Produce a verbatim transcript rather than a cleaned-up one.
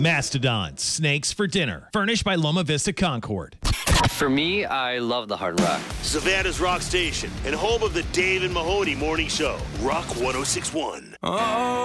Mastodons, Snakes for Dinner. Furnished by Loma Vista Concord. For me, I love the Hard Rock. Savannah's Rock Station and home of the Dave and Mahoney Morning Show. Rock one oh six point one. Oh.